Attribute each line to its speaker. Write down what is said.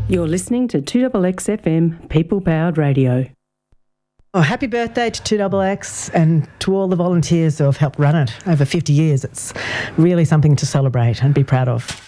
Speaker 1: You're listening to 2XX FM, People Powered Radio.
Speaker 2: Oh, happy birthday to 2XX and to all the volunteers who have helped run it over 50 years. It's really something to celebrate and be proud of.